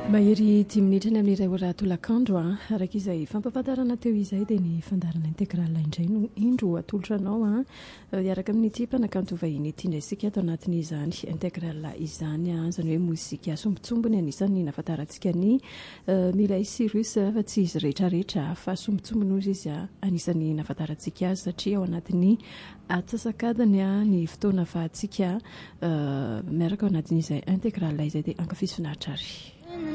mahery 10 minitra ny amin'iray ora tolakandro araka izay fampafantarana teo izay dia ny fandarana integrala indray no indro atolotra anao iaraka amin'ity mpanakanto vahiny ity indray sika ato anatin'izany integrala izany zany hoe mozika sombitsombony anisan'ny nafantarantsika ny milay Cyrus fa tsy izy rehetrarehetra fa sombitsombony ozy izy anisan'ny nafantarantsika azy satria ao anatin'ny atsasakadiny ny fotoana fahatsika miaraka ao anatin'izay integrala izay dia ankafizo finaritra ary